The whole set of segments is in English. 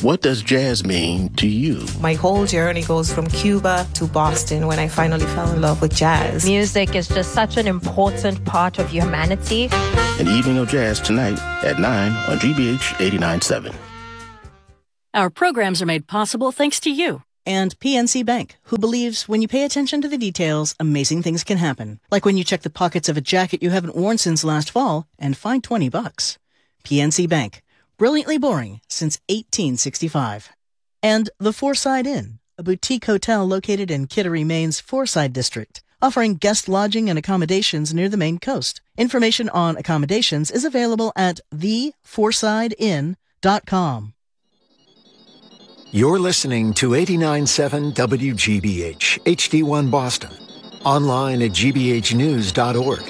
What does jazz mean to you? My whole journey goes from Cuba to Boston when I finally fell in love with jazz. Music is just such an important part of humanity. An evening of jazz tonight at 9 on GBH 89.7. Our programs are made possible thanks to you. And PNC Bank, who believes when you pay attention to the details, amazing things can happen. Like when you check the pockets of a jacket you haven't worn since last fall and find $20. PNC Bank, brilliantly boring since 1865. And the Fourside Inn, a boutique hotel located in Kittery, Maine's Fourside district, offering guest lodging and accommodations near the Maine coast. Information on accommodations is available at thefoursideinn.com. You're listening to 89.7 WGBH, HD1 Boston. Online at gbhnews.org.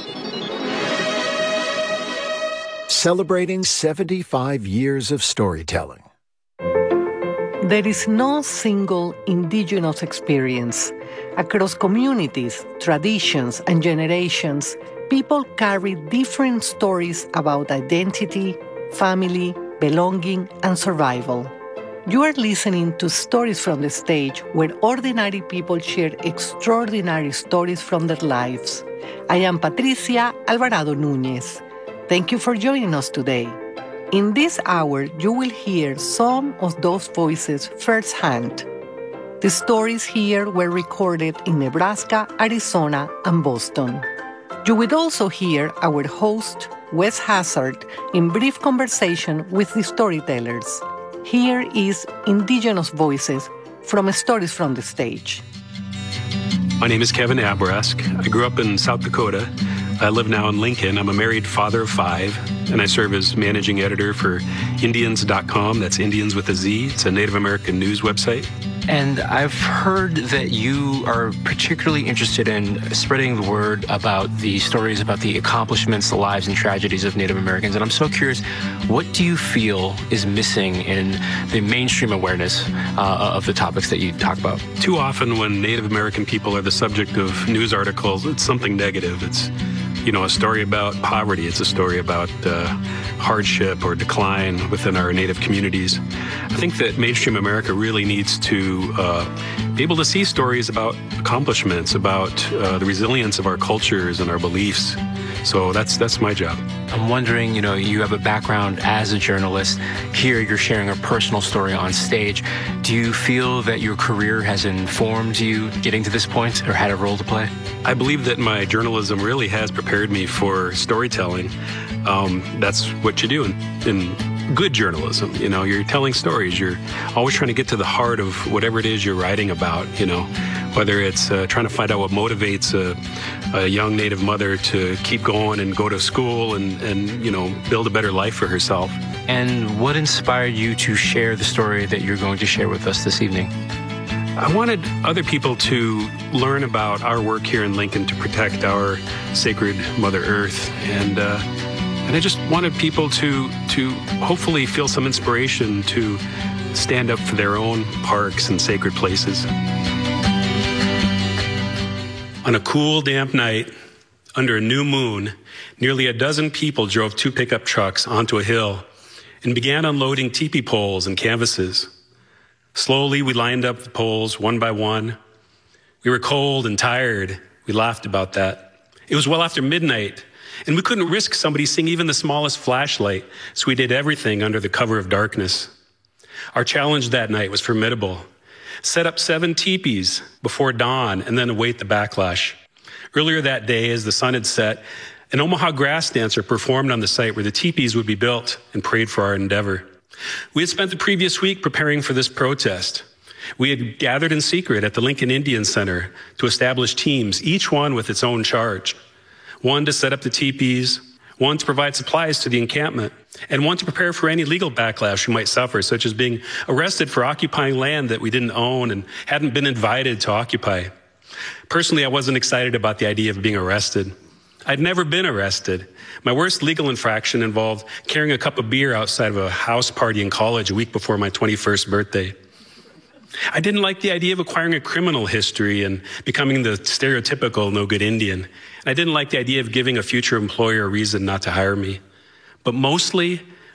Celebrating 75 years of storytelling. There is no single indigenous experience. Across communities, traditions, and generations, people carry different stories about identity, family, belonging, and survival. You are listening to Stories from the Stage, where ordinary people share extraordinary stories from their lives. I am Patricia Alvarado Núñez. Thank you for joining us today. In this hour, you will hear some of those voices firsthand. The stories here were recorded in Nebraska, Arizona, and Boston. You will also hear our host, Wes Hazard, in brief conversation with the storytellers. Here is Indigenous Voices from Stories from the Stage. My name is Kevin Abrask. I grew up in South Dakota. I live now in Lincoln. I'm a married father of 5, and I serve as managing editor for Indians.com. That's Indians with a Z. It's a Native American news website. And I've heard that you are particularly interested in spreading the word about the stories about the accomplishments, the lives, and tragedies of Native Americans. And I'm so curious, what do you feel is missing in the mainstream awareness of the topics that you talk about? Too often when Native American people are the subject of news articles, it's something negative. It's, a story about poverty. It's a story about hardship or decline within our Native communities. I think that mainstream America really needs to be able to see stories about accomplishments, about the resilience of our cultures and our beliefs. So that's my job. I'm wondering, you have a background as a journalist. Here you're sharing a personal story on stage. Do you feel that your career has informed you getting to this point or had a role to play? I believe that my journalism really has prepared me for storytelling. That's what you do in good journalism. You're telling stories. You're always trying to get to the heart of whatever it is you're writing about, whether it's trying to find out what motivates a young Native mother to keep going and go to school and build a better life for herself. And what inspired you to share the story that you're going to share with us this evening? I wanted other people to learn about our work here in Lincoln to protect our sacred Mother Earth. And I just wanted people to hopefully feel some inspiration to stand up for their own parks and sacred places. On a cool, damp night, under a new moon, nearly a dozen people drove 2 pickup trucks onto a hill and began unloading teepee poles and canvases. Slowly, we lined up the poles one by one. We were cold and tired. We laughed about that. It was well after midnight, and we couldn't risk somebody seeing even the smallest flashlight, so we did everything under the cover of darkness. Our challenge that night was formidable. Set up 7 teepees before dawn and then await the backlash. Earlier that day, as the sun had set, an Omaha grass dancer performed on the site where the teepees would be built and prayed for our endeavor. We had spent the previous week preparing for this protest. We had gathered in secret at the Lincoln Indian Center to establish teams, each one with its own charge. One to set up the teepees, one to provide supplies to the encampment, and one to prepare for any legal backlash we might suffer, such as being arrested for occupying land that we didn't own and hadn't been invited to occupy. Personally, I wasn't excited about the idea of being arrested. I'd never been arrested. My worst legal infraction involved carrying a cup of beer outside of a house party in college a week before my 21st birthday. I didn't like the idea of acquiring a criminal history and becoming the stereotypical no-good Indian. And I didn't like the idea of giving a future employer a reason not to hire me. But mostly,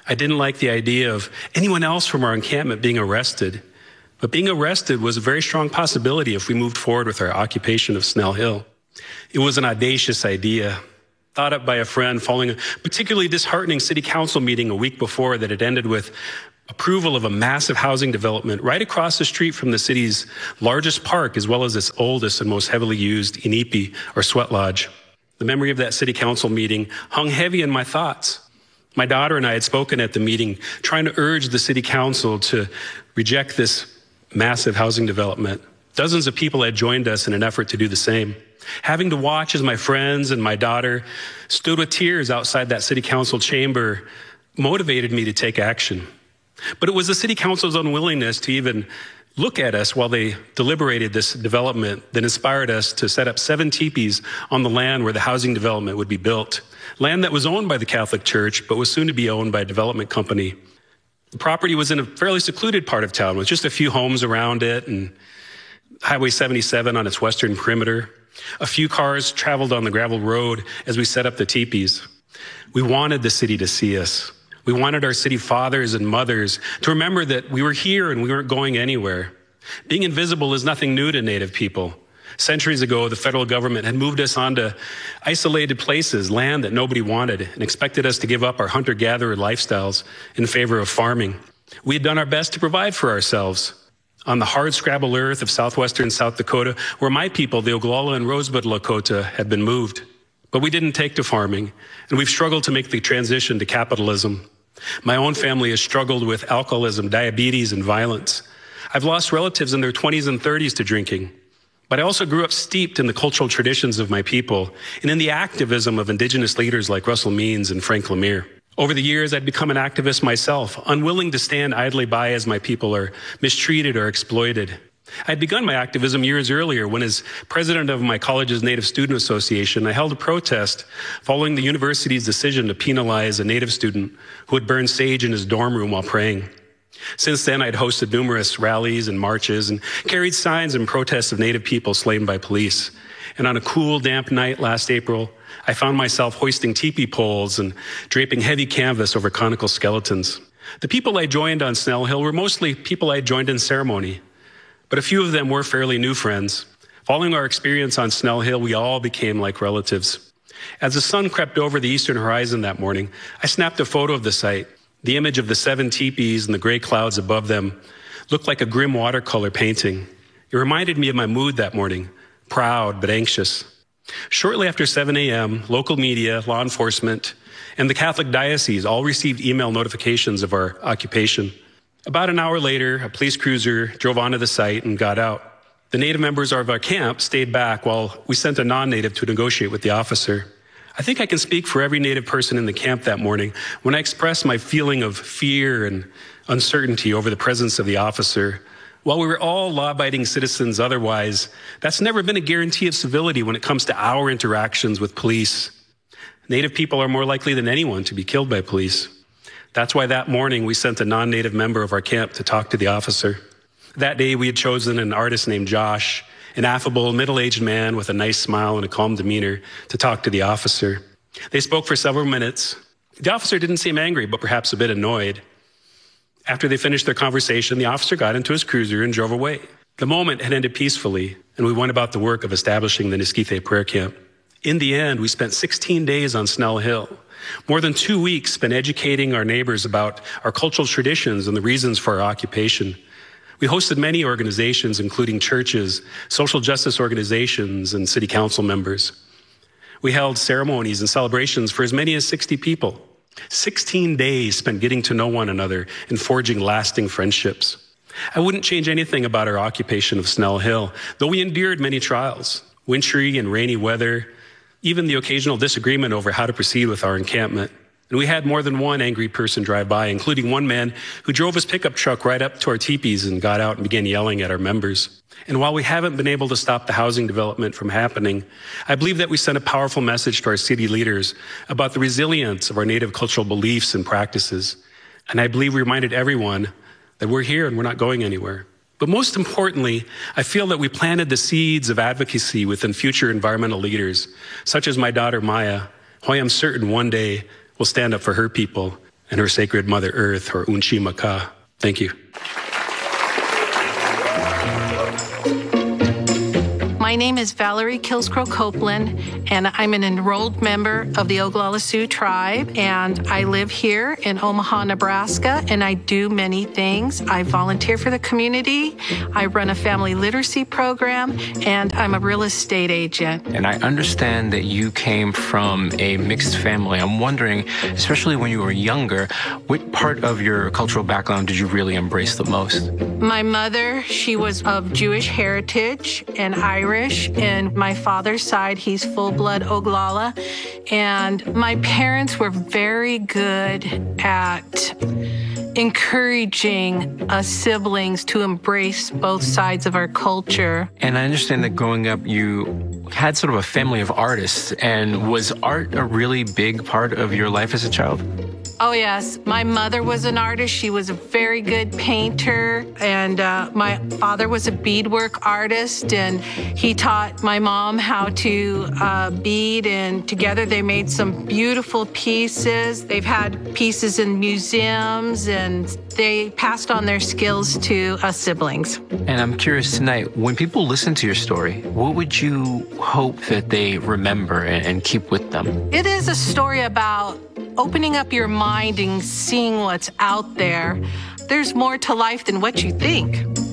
I didn't like the idea of anyone else from our encampment being arrested. But being arrested was a very strong possibility if we moved forward with our occupation of Snell Hill. It was an audacious idea, thought up by a friend following a particularly disheartening city council meeting a week before that had ended with approval of a massive housing development right across the street from the city's largest park, as well as its oldest and most heavily used Inipi, or sweat lodge. The memory of that city council meeting hung heavy in my thoughts. My daughter and I had spoken at the meeting, trying to urge the city council to reject this massive housing development. Dozens of people had joined us in an effort to do the same. Having to watch as my friends and my daughter stood with tears outside that city council chamber motivated me to take action. But it was the city council's unwillingness to even look at us while they deliberated this development that inspired us to set up 7 teepees on the land where the housing development would be built. Land that was owned by the Catholic Church, but was soon to be owned by a development company. The property was in a fairly secluded part of town with just a few homes around it and Highway 77 on its western perimeter. A few cars traveled on the gravel road as we set up the teepees. We wanted the city to see us. We wanted our city fathers and mothers to remember that we were here and we weren't going anywhere. Being invisible is nothing new to Native people. Centuries ago, the federal government had moved us onto isolated places, land that nobody wanted, and expected us to give up our hunter-gatherer lifestyles in favor of farming. We had done our best to provide for ourselves. On the hard-scrabble earth of southwestern South Dakota, where my people, the Oglala and Rosebud Lakota, had been moved. But we didn't take to farming, and we've struggled to make the transition to capitalism. My own family has struggled with alcoholism, diabetes, and violence. I've lost relatives in their 20s and 30s to drinking. But I also grew up steeped in the cultural traditions of my people and in the activism of indigenous leaders like Russell Means and Frank Lemire. Over the years, I'd become an activist myself, unwilling to stand idly by as my people are mistreated or exploited. I'd begun my activism years earlier when, as president of my college's Native Student Association, I held a protest following the university's decision to penalize a Native student who had burned sage in his dorm room while praying. Since then, I'd hosted numerous rallies and marches and carried signs in protest of Native people slain by police. And on a cool, damp night last April, I found myself hoisting teepee poles and draping heavy canvas over conical skeletons. The people I joined on Snell Hill were mostly people I joined in ceremony, but a few of them were fairly new friends. Following our experience on Snell Hill, we all became like relatives. As the sun crept over the eastern horizon that morning, I snapped a photo of the site. The image of the 7 teepees and the gray clouds above them looked like a grim watercolor painting. It reminded me of my mood that morning, proud but anxious. Shortly after 7 a.m., local media, law enforcement, and the Catholic Diocese all received email notifications of our occupation. About an hour later, a police cruiser drove onto the site and got out. The Native members of our camp stayed back while we sent a non-Native to negotiate with the officer. I think I can speak for every Native person in the camp that morning when I expressed my feeling of fear and uncertainty over the presence of the officer. While we were all law-abiding citizens otherwise, that's never been a guarantee of civility when it comes to our interactions with police. Native people are more likely than anyone to be killed by police. That's why that morning we sent a non-Native member of our camp to talk to the officer. That day we had chosen an artist named Josh, an affable, middle-aged man with a nice smile and a calm demeanor, to talk to the officer. They spoke for several minutes. The officer didn't seem angry, but perhaps a bit annoyed. After they finished their conversation, the officer got into his cruiser and drove away. The moment had ended peacefully, and we went about the work of establishing the Nisquite prayer camp. In the end, we spent 16 days on Snell Hill, more than 2 weeks spent educating our neighbors about our cultural traditions and the reasons for our occupation. We hosted many organizations, including churches, social justice organizations, and city council members. We held ceremonies and celebrations for as many as 60 people. 16 days spent getting to know one another and forging lasting friendships. I wouldn't change anything about our occupation of Snell Hill, though we endured many trials, wintry and rainy weather, even the occasional disagreement over how to proceed with our encampment. And we had more than one angry person drive by, including one man who drove his pickup truck right up to our teepees and got out and began yelling at our members. And while we haven't been able to stop the housing development from happening, I believe that we sent a powerful message to our city leaders about the resilience of our Native cultural beliefs and practices. And I believe we reminded everyone that we're here and we're not going anywhere. But most importantly, I feel that we planted the seeds of advocacy within future environmental leaders, such as my daughter Maya, who I am certain one day will stand up for her people and her sacred Mother Earth, or Unchi Maka. Thank you. My name is Valerie Kilscrow Copeland, and I'm an enrolled member of the Oglala Sioux tribe, and I live here in Omaha, Nebraska, and I do many things. I volunteer for the community, I run a family literacy program, and I'm a real estate agent. And I understand that you came from a mixed family. I'm wondering, especially when you were younger, what part of your cultural background did you really embrace the most? My mother, she was of Jewish heritage and Irish. And my father's side, he's full-blood Oglala. And my parents were very good at encouraging us siblings to embrace both sides of our culture. And I understand that growing up, you had sort of a family of artists. And was art a really big part of your life as a child? Oh, yes. My mother was an artist. She was a very good painter. And my father was a beadwork artist. And he taught my mom how to bead. And together they made some beautiful pieces. They've had pieces in museums. And they passed on their skills to us siblings. And I'm curious tonight, when people listen to your story, what would you hope that they remember and keep with them? It is a story about opening up your mind and seeing what's out there. There's more to life than what you think.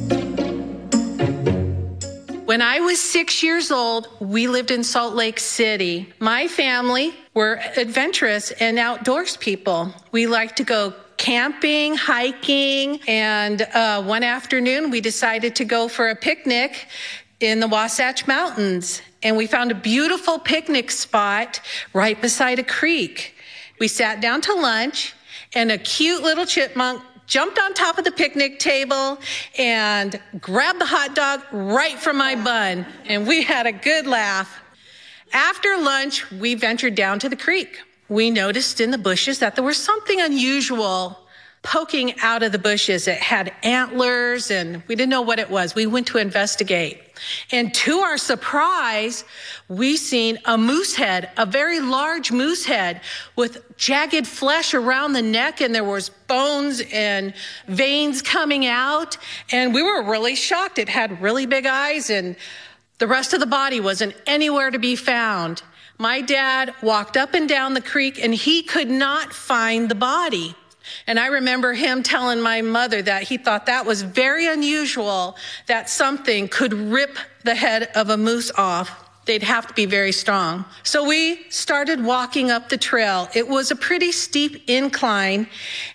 When I was 6 years old, we lived in Salt Lake City. My family were adventurous and outdoors people. We liked to go camping, hiking, and one afternoon we decided to go for a picnic in the Wasatch Mountains. And we found a beautiful picnic spot right beside a creek. We sat down to lunch, and a cute little chipmunk jumped on top of the picnic table and grabbed the hot dog right from my bun, and we had a good laugh. After lunch, we ventured down to the creek. We noticed in the bushes that there was something unusual poking out of the bushes. It had antlers, and we didn't know what it was. We went to investigate. And to our surprise, we seen a moose head, a very large moose head with jagged flesh around the neck, and there was bones and veins coming out. And we were really shocked. It had really big eyes, and the rest of the body wasn't anywhere to be found. My dad walked up and down the creek, and he could not find the body. And I remember him telling my mother that he thought that was very unusual, that something could rip the head of a moose off. They'd have to be very strong. So we started walking up the trail. It was a pretty steep incline.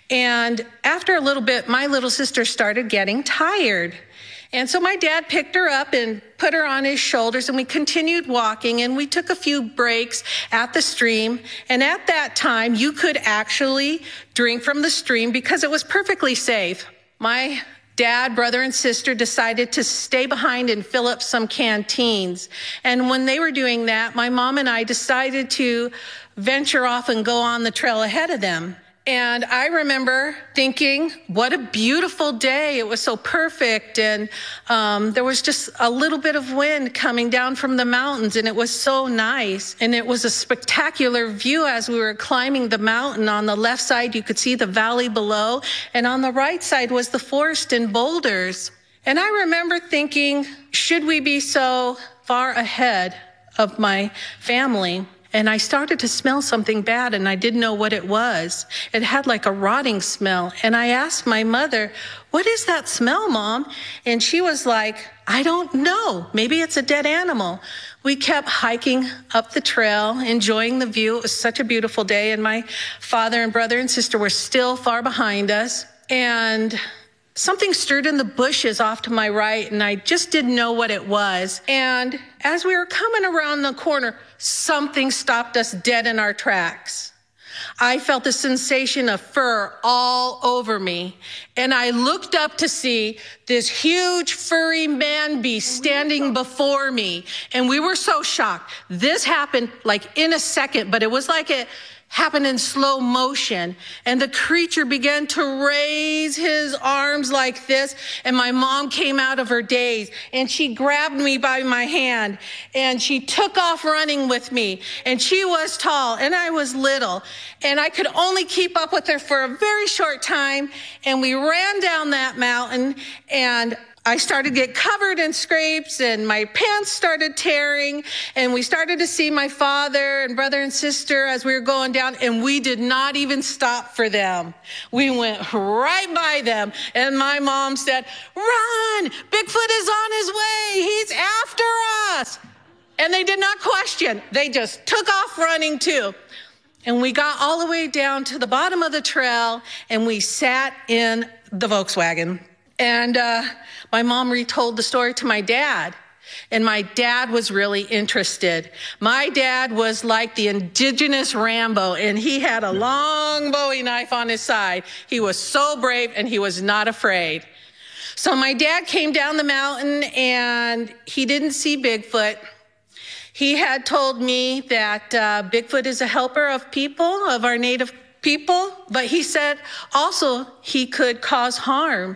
And after a little bit, my little sister started getting tired. And so my dad picked her up and put her on his shoulders, and we continued walking, and we took a few breaks at the stream. And at that time, you could actually drink from the stream because it was perfectly safe. My dad, brother, and sister decided to stay behind and fill up some canteens. And when they were doing that, my mom and I decided to venture off and go on the trail ahead of them. And I remember thinking, what a beautiful day. It was so perfect. And there was just a little bit of wind coming down from the mountains, and it was so nice. And it was a spectacular view as we were climbing the mountain. On the left side, you could see the valley below, and on the right side was the forest and boulders. And I remember thinking, should we be so far ahead of my family? And I started to smell something bad, and I didn't know what it was. It had like a rotting smell. And I asked my mother, what is that smell, Mom? And she was like, I don't know. Maybe it's a dead animal. We kept hiking up the trail, enjoying the view. It was such a beautiful day. And my father and brother and sister were still far behind us. And something stirred in the bushes off to my right, and I just didn't know what it was. And as we were coming around the corner, something stopped us dead in our tracks. I felt the sensation of fur all over me, and I looked up to see this huge furry man beast standing before me, and we were so shocked. This happened like in a second, but it was like it happened in slow motion, and the creature began to raise his arms like this, and my mom came out of her daze, and she grabbed me by my hand, and she took off running with me, and she was tall, and I was little, and I could only keep up with her for a very short time, and we ran down that mountain, and I started to get covered in scrapes, and my pants started tearing, and we started to see my father and brother and sister as we were going down, and we did not even stop for them. We went right by them, and my mom said, "Run! Bigfoot is on his way! He's after us!" And they did not question. They just took off running too. And we got all the way down to the bottom of the trail, and we sat in the Volkswagen. And my mom retold the story to my dad, and my dad was really interested. My dad was like the indigenous Rambo, and he had a long Bowie knife on his side. He was so brave, and he was not afraid. So my dad came down the mountain, and he didn't see Bigfoot. He had told me that Bigfoot is a helper of people, of our native people, but he said also he could cause harm.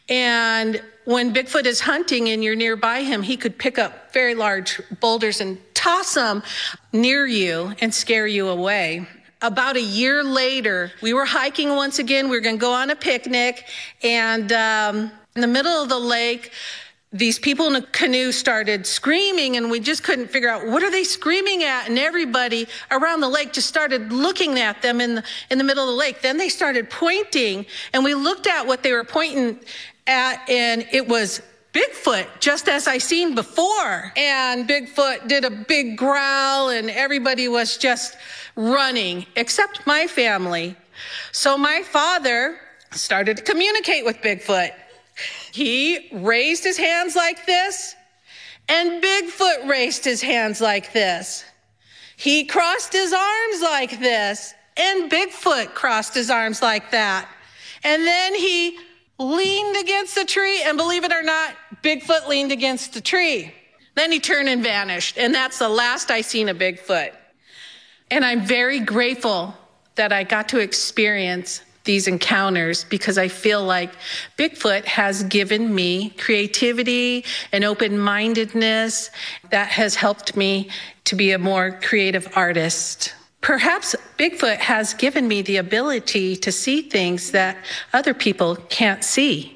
And when Bigfoot is hunting and you're nearby him, he could pick up very large boulders and toss them near you and scare you away. About a year later, we were hiking once again. We were going to go on a picnic, and in the middle of the lake, these people in a canoe started screaming, and we just couldn't figure out what are they screaming at. And everybody around the lake just started looking at them in the middle of the lake. Then they started pointing, and we looked at what they were pointing at, and it was Bigfoot, just as I seen before. And Bigfoot did a big growl, and everybody was just running, except my family. So my father started to communicate with Bigfoot. He raised his hands like this, and Bigfoot raised his hands like this. He crossed his arms like this, and Bigfoot crossed his arms like that. And then he leaned against the tree, and believe it or not, Bigfoot leaned against the tree. Then he turned and vanished, and that's the last I seen of Bigfoot. And I'm very grateful that I got to experience these encounters, because I feel like Bigfoot has given me creativity and open-mindedness that has helped me to be a more creative artist. Perhaps Bigfoot has given me the ability to see things that other people can't see.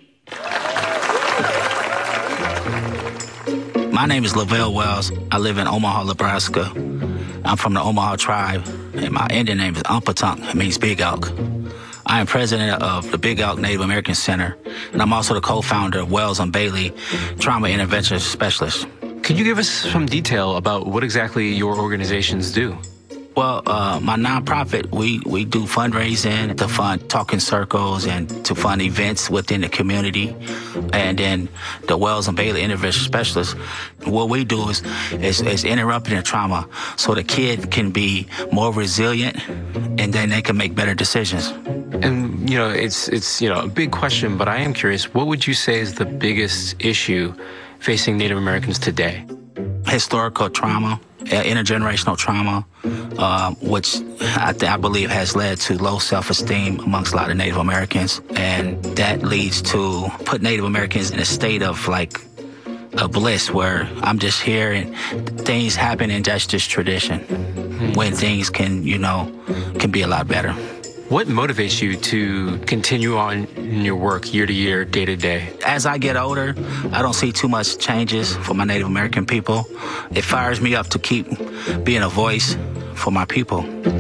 My name is Lavelle Wells. I live in Omaha, Nebraska. I'm from the Omaha tribe, and my Indian name is Umpatunk. It means Big Elk. I am president of the Big Elk Native American Center, and I'm also the co-founder of Wells and Bailey Trauma Intervention Specialists. Could you give us some detail about what exactly your organizations do? Well, my nonprofit, we do fundraising to fund talking circles and to fund events within the community. And then the Wells and Bailey Intervention Specialists, what we do is interrupting the trauma so the kid can be more resilient, and then they can make better decisions. And, it's a big question, but I am curious, what would you say is the biggest issue facing Native Americans today? Historical trauma, intergenerational trauma, which I believe has led to low self-esteem amongst a lot of Native Americans. And that leads to put Native Americans in a state of a bliss where I'm just here and things happen and that's just tradition, when things can be a lot better. What motivates you to continue on in your work year to year, day to day? As I get older, I don't see too much changes for my Native American people. It fires me up to keep being a voice for my people.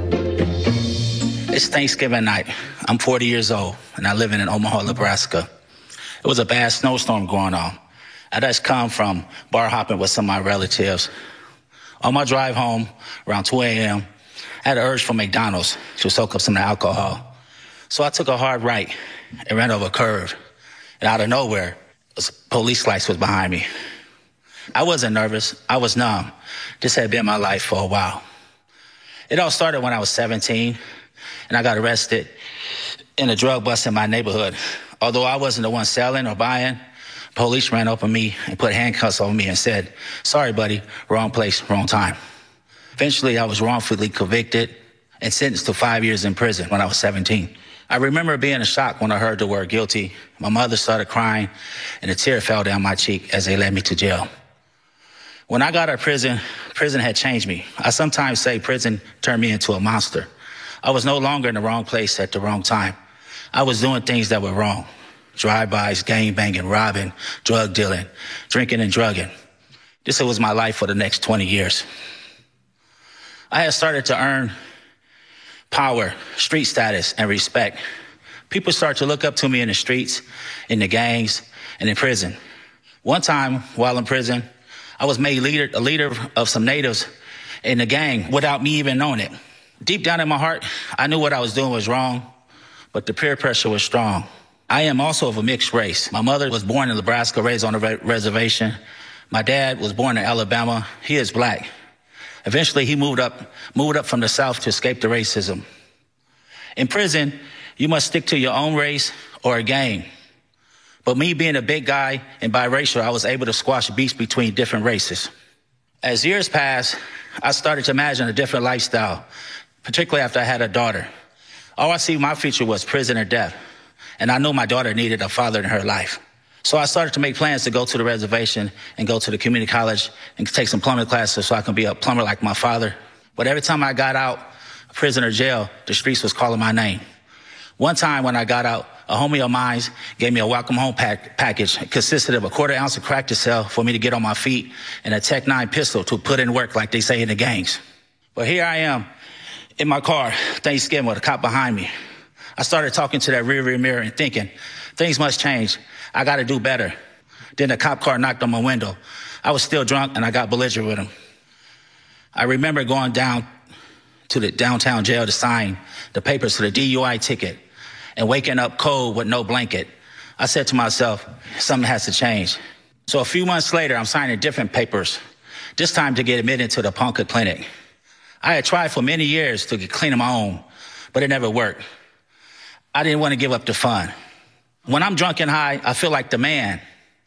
It's Thanksgiving night. I'm 40 years old, and I live in Omaha, Nebraska. It was a bad snowstorm going on. I just come from bar hopping with some of my relatives. On my drive home around 2 a.m., I had an urge for McDonald's to soak up some of the alcohol. So I took a hard right and ran over a curve. And out of nowhere, a police lights was behind me. I wasn't nervous. I was numb. This had been my life for a while. It all started when I was 17, and I got arrested in a drug bust in my neighborhood. Although I wasn't the one selling or buying, police ran up on me and put handcuffs on me and said, "Sorry, buddy, wrong place, wrong time." Eventually, I was wrongfully convicted. and sentenced to 5 years in prison when I was 17. I remember being in shock when I heard the word guilty. My mother started crying, and a tear fell down my cheek as they led me to jail. When I got out of prison, prison had changed me. I sometimes say prison turned me into a monster. I was no longer in the wrong place at the wrong time. I was doing things that were wrong. Drive-bys, gang-banging, robbing, drug dealing, drinking and drugging. This was my life for the next 20 years. I had started to earn power, street status, and respect. People started to look up to me in the streets, in the gangs, and in prison. One time, while in prison, I was made a leader of some natives in the gang without me even knowing it. Deep down in my heart, I knew what I was doing was wrong, but the peer pressure was strong. I am also of a mixed race. My mother was born in Nebraska, raised on a reservation. My dad was born in Alabama. He is black. Eventually, he moved up from the South to escape the racism. In prison, you must stick to your own race or a gang. But me being a big guy and biracial, I was able to squash beefs between different races. As years passed, I started to imagine a different lifestyle, particularly after I had a daughter. All I see in my future was prison or death. And I knew my daughter needed a father in her life. So I started to make plans to go to the reservation and go to the community college and take some plumbing classes so I can be a plumber like my father. But every time I got out of prison or jail, the streets was calling my name. One time when I got out, a homie of mine gave me a welcome home package. It consisted of a 1/4 ounce of crack to sell for me to get on my feet and a Tech-9 pistol to put in work like they say in the gangs. But here I am in my car, Thanksgiving, with a cop behind me. I started talking to that rearview mirror and thinking, things must change. I got to do better. Then the cop car knocked on my window. I was still drunk and I got belligerent with him. I remember going down to the downtown jail to sign the papers for the DUI ticket and waking up cold with no blanket. I said to myself, something has to change. So a few months later, I'm signing different papers, this time to get admitted to the Ponca Clinic. I had tried for many years to get clean on my own, but it never worked. I didn't want to give up the fun. When I'm drunk and high, I feel like the man.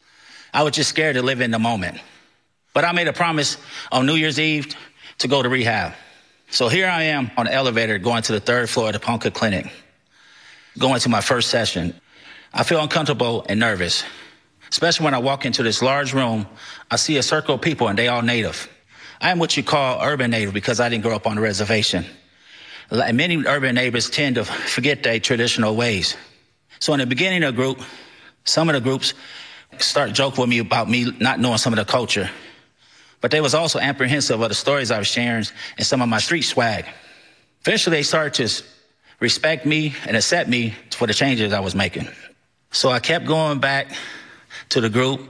I was just scared to live in the moment. But I made a promise on New Year's Eve to go to rehab. So here I am on the elevator going to the 3rd floor of the Ponca Clinic, going to my first session. I feel uncomfortable and nervous, especially when I walk into this large room. I see a circle of people and they all native. I am what you call urban native because I didn't grow up on the reservation. Like many urban neighbors tend to forget their traditional ways. So in the beginning of the group, some of the groups start joking with me about me not knowing some of the culture. But they was also apprehensive of the stories I was sharing and some of my street swag. Eventually, they started to respect me and accept me for the changes I was making. So I kept going back to the group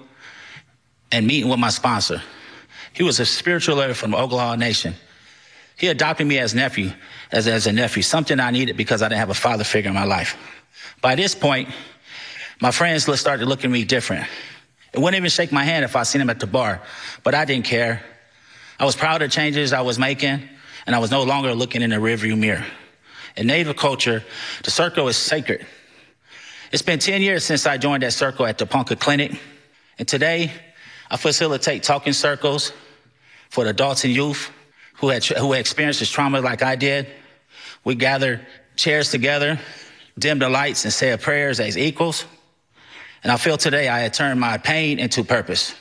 and meeting with my sponsor. He was a spiritual leader from the Oglala Nation. He adopted me as a nephew, something I needed because I didn't have a father figure in my life. By this point, my friends started looking at me different. It wouldn't even shake my hand if I seen them at the bar, but I didn't care. I was proud of the changes I was making, and I was no longer looking in the rearview mirror. In Native culture, the circle is sacred. It's been 10 years since I joined that circle at the Ponca Clinic, and today I facilitate talking circles for the adults and youth who had experienced this trauma like I did. We gather chairs together, dim the lights, and say prayers as equals. And I feel today I had turned my pain into purpose.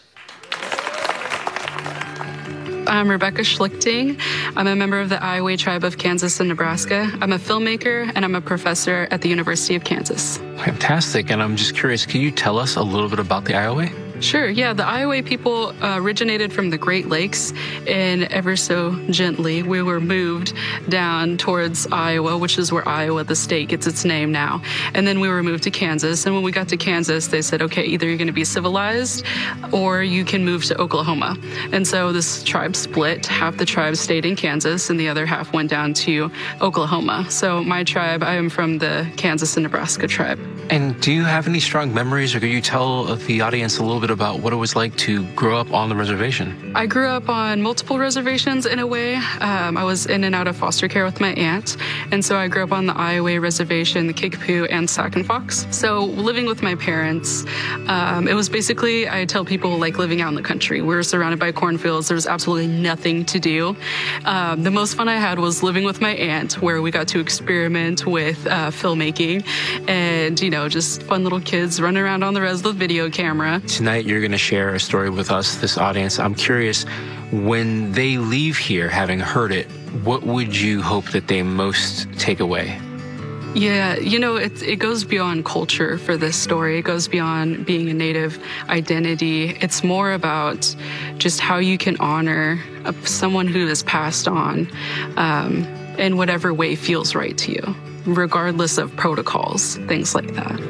I'm Rebecca Schlichting. I'm a member of the Iowa tribe of Kansas and Nebraska. I'm a filmmaker and I'm a professor at the University of Kansas. Fantastic. And I'm just curious, can you tell us a little bit about the Iowa? Sure, yeah. The Iowa people originated from the Great Lakes, and ever so gently we were moved down towards Iowa, which is where Iowa, the state, gets its name now. And then we were moved to Kansas, and when we got to Kansas, they said, okay, either you're going to be civilized or you can move to Oklahoma. And so this tribe split. Half the tribe stayed in Kansas, and the other half went down to Oklahoma. So my tribe, I am from the Kansas and Nebraska tribe. And do you have any strong memories, or could you tell the audience a little bit bit about what it was like to grow up on the reservation. I grew up on multiple reservations in a way. I was in and out of foster care with my aunt. And so I grew up on the Iowa Reservation, the Kickapoo, and Sac and Fox. So living with my parents, it was basically, I tell people, like living out in the country. We were surrounded by cornfields. There was absolutely nothing to do. The most fun I had was living with my aunt, where we got to experiment with filmmaking and, just fun little kids running around on the res with video camera. Tonight, you're going to share a story with us, this audience. I'm curious, when they leave here, having heard it, what would you hope that they most take away? Yeah, it goes beyond culture for this story. It goes beyond being a Native identity. It's more about just how you can honor someone who has passed on in whatever way feels right to you, regardless of protocols, things like that.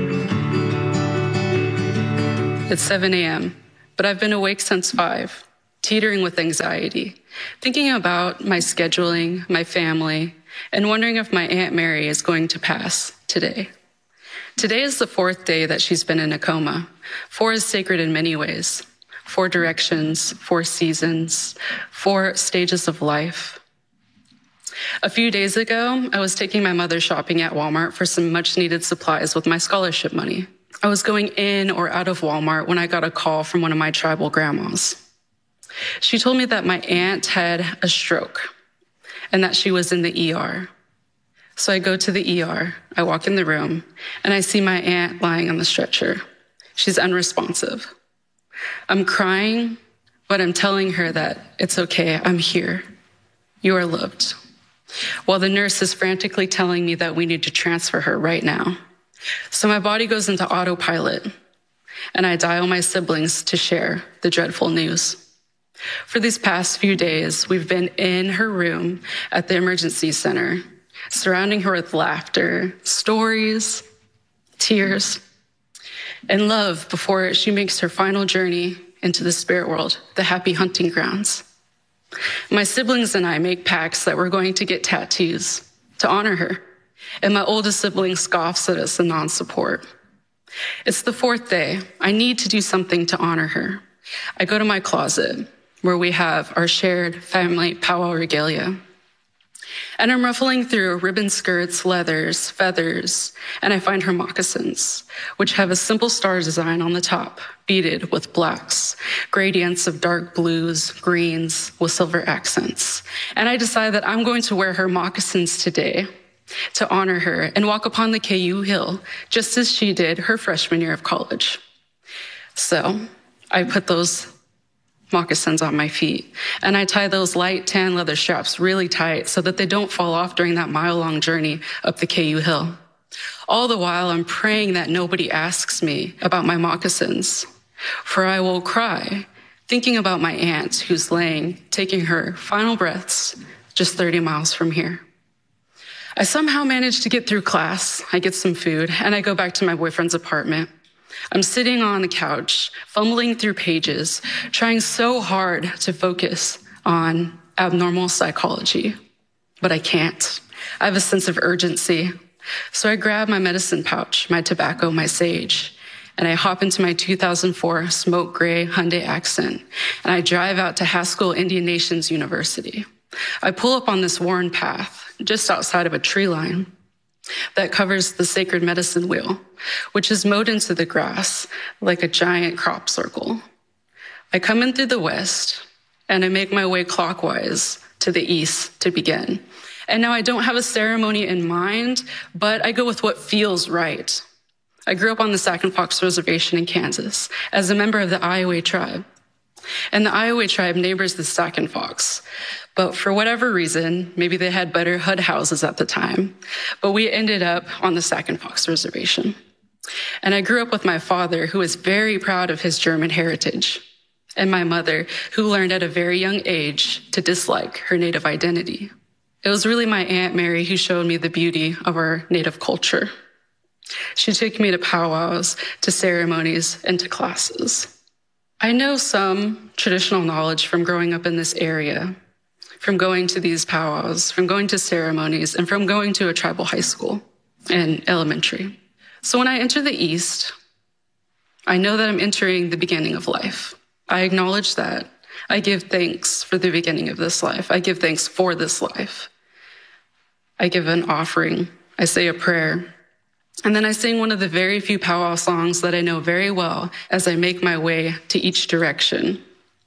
It's 7 a.m., but I've been awake since 5, teetering with anxiety, thinking about my scheduling, my family, and wondering if my Aunt Mary is going to pass today. Today is the 4th day that she's been in a coma. 4 is sacred in many ways. 4 directions, 4 seasons, 4 stages of life. A few days ago, I was taking my mother shopping at Walmart for some much-needed supplies with my scholarship money. I was going in or out of Walmart when I got a call from one of my tribal grandmas. She told me that my aunt had a stroke and that she was in the ER. So I go to the ER, I walk in the room, and I see my aunt lying on the stretcher. She's unresponsive. I'm crying, but I'm telling her that it's okay, I'm here. You are loved. While the nurse is frantically telling me that we need to transfer her right now. So my body goes into autopilot, and I dial my siblings to share the dreadful news. For these past few days, we've been in her room at the emergency center, surrounding her with laughter, stories, tears, and love before she makes her final journey into the spirit world, the happy hunting grounds. My siblings and I make pacts that we're going to get tattoos to honor her. And my oldest sibling scoffs at us in non-support. It's the 4th day. I need to do something to honor her. I go to my closet where we have our shared family powwow regalia. And I'm ruffling through ribbon skirts, leathers, feathers, and I find her moccasins, which have a simple star design on the top, beaded with blacks, gradients of dark blues, greens with silver accents. And I decide that I'm going to wear her moccasins today to honor her and walk upon the KU Hill, just as she did her freshman year of college. So I put those moccasins on my feet, and I tie those light tan leather straps really tight so that they don't fall off during that mile-long journey up the KU Hill. All the while, I'm praying that nobody asks me about my moccasins, for I will cry thinking about my aunt who's taking her final breaths just 30 miles from here. I somehow manage to get through class, I get some food, and I go back to my boyfriend's apartment. I'm sitting on the couch, fumbling through pages, trying so hard to focus on abnormal psychology, but I can't. I have a sense of urgency. So I grab my medicine pouch, my tobacco, my sage, and I hop into my 2004 smoke gray Hyundai Accent, and I drive out to Haskell Indian Nations University. I pull up on this worn path just outside of a tree line that covers the sacred medicine wheel, which is mowed into the grass like a giant crop circle. I come in through the west, and I make my way clockwise to the east to begin. And now I don't have a ceremony in mind, but I go with what feels right. I grew up on the Sac and Fox Reservation in Kansas as a member of the Iowa tribe. And the Iowa tribe neighbors the Sac and Fox. But for whatever reason, maybe they had better HUD houses at the time, but we ended up on the Sac and Fox Reservation. And I grew up with my father, who is very proud of his German heritage, and my mother, who learned at a very young age to dislike her Native identity. It was really my Aunt Mary who showed me the beauty of our Native culture. She took me to powwows, to ceremonies, and to classes. I know some traditional knowledge from growing up in this area, from going to these powwows, from going to ceremonies, and from going to a tribal high school and elementary. So when I enter the East, I know that I'm entering the beginning of life. I acknowledge that. I give thanks for the beginning of this life. I give thanks for this life. I give an offering. I say a prayer. And then I sing one of the very few powwow songs that I know very well as I make my way to each direction.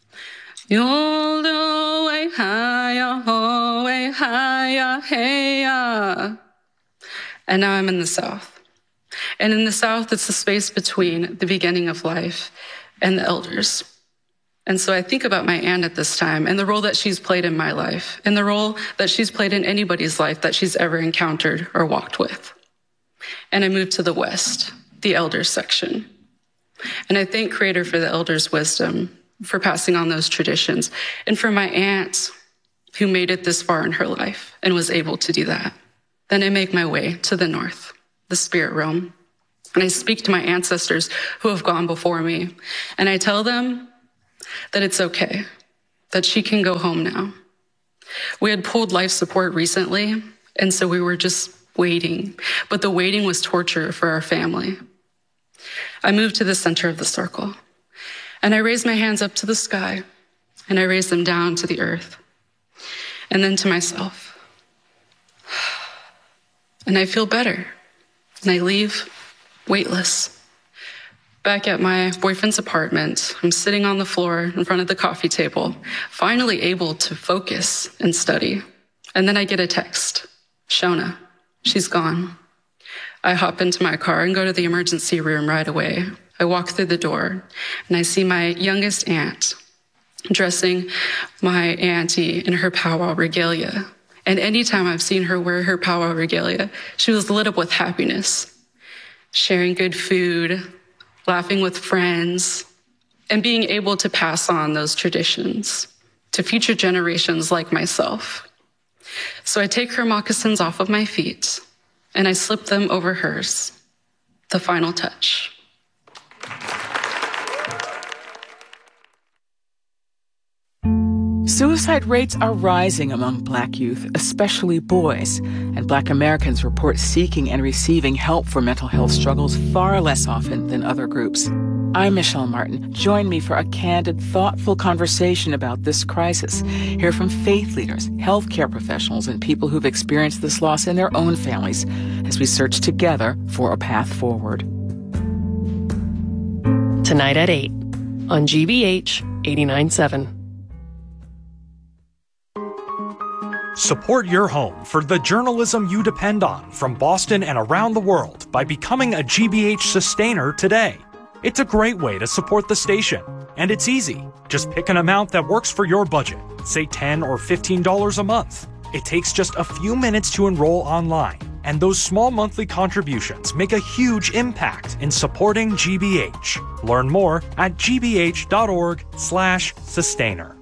Yoldo way high, ho way high, hey. And now I'm in the South. And in the South, it's the space between the beginning of life and the elders. And so I think about my aunt at this time and the role that she's played in my life and the role that she's played in anybody's life that she's ever encountered or walked with. And I moved to the West, the elders section. And I thank Creator for the elders' wisdom, for passing on those traditions, and for my aunt who made it this far in her life and was able to do that. Then I make my way to the North, the spirit realm. And I speak to my ancestors who have gone before me. And I tell them that it's okay, that she can go home now. We had pulled life support recently, and so we were just waiting. But the waiting was torture for our family. I moved to the center of the circle, and I raised my hands up to the sky, and I raised them down to the earth, and then to myself. And I feel better. And I leave weightless. Back at my boyfriend's apartment, I'm sitting on the floor in front of the coffee table, finally able to focus and study. And then I get a text. Shona, she's gone. I hop into my car and go to the emergency room right away. I walk through the door and I see my youngest aunt dressing my auntie in her powwow regalia. And anytime I've seen her wear her powwow regalia, she was lit up with happiness, sharing good food, laughing with friends, and being able to pass on those traditions to future generations like myself. So I take her moccasins off of my feet and I slip them over hers, the final touch. Suicide rates are rising among Black youth, especially boys, and Black Americans report seeking and receiving help for mental health struggles far less often than other groups. I'm Michelle Martin. Join me for a candid, thoughtful conversation about this crisis. Hear from faith leaders, healthcare professionals, and people who've experienced this loss in their own families as we search together for a path forward. Tonight at 8 on GBH 89.7. Support your home for the journalism you depend on from Boston and around the world by becoming a GBH sustainer today. It's a great way to support the station, and it's easy. Just pick an amount that works for your budget, say $10 or $15 a month. It takes just a few minutes to enroll online, and those small monthly contributions make a huge impact in supporting GBH. Learn more at gbh.org/sustainer.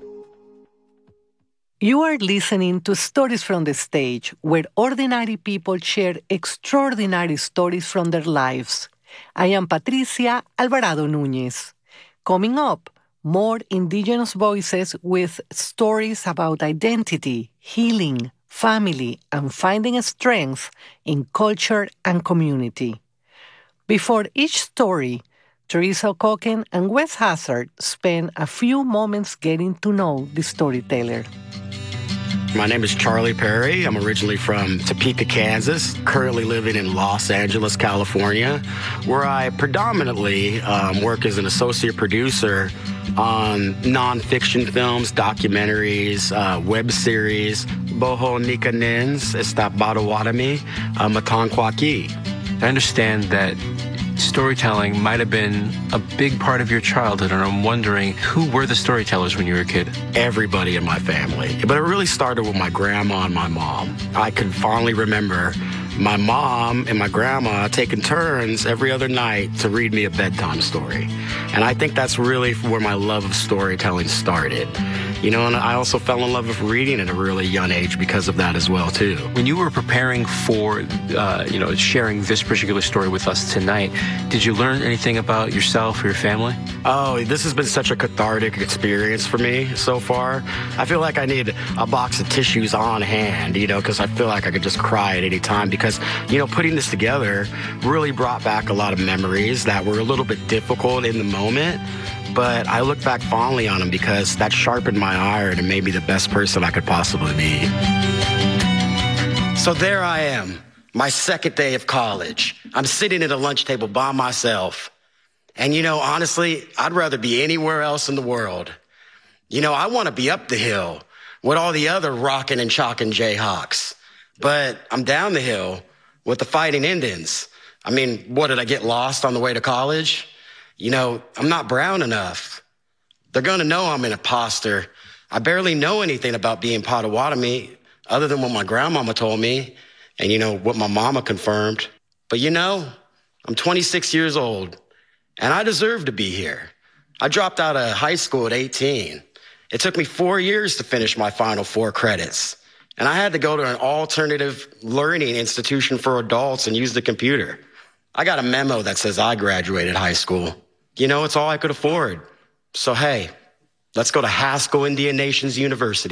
You are listening to Stories from the Stage, where ordinary people share extraordinary stories from their lives. I am Patricia Alvarado Núñez. Coming up, more Indigenous voices with stories about identity, healing, family, and finding strength in culture and community. Before each story, Teresa O'Cocken and Wes Hazard spend a few moments getting to know the storyteller. My name is Charlie Perry. I'm originally from Topeka, Kansas, currently living in Los Angeles, California, where I predominantly work as an associate producer on nonfiction films, documentaries, web series, Boho Nika Nins, Estabadowadami, Matankwaki. I understand that storytelling might have been a big part of your childhood, and I'm wondering, who were the storytellers when you were a kid? Everybody in my family. But it really started with my grandma and my mom. I can fondly remember my mom and my grandma taking turns every other night to read me a bedtime story. And I think that's really where my love of storytelling started. You know, and I also fell in love with reading at a really young age because of that as well, too. When you were preparing for, sharing this particular story with us tonight, did you learn anything about yourself or your family? Oh, this has been such a cathartic experience for me so far. I feel like I need a box of tissues on hand, because I feel like I could just cry at any time because, putting this together really brought back a lot of memories that were a little bit difficult in the moment. But I look back fondly on them because that sharpened my iron and made me the best person I could possibly be. So there I am, my second day of college. I'm sitting at a lunch table by myself. And, honestly, I'd rather be anywhere else in the world. I want to be up the hill with all the other rockin' and chalkin' Jayhawks. But I'm down the hill with the Fighting Indians. I mean, what, did I get lost on the way to college? I'm not brown enough. They're going to know I'm an imposter. I barely know anything about being Potawatomi other than what my grandmama told me and, what my mama confirmed. But, I'm 26 years old and I deserve to be here. I dropped out of high school at 18. It took me 4 years to finish my final 4 credits. And I had to go to an alternative learning institution for adults and use the computer. I got a memo that says I graduated high school. It's all I could afford. So, hey, let's go to Haskell Indian Nations University.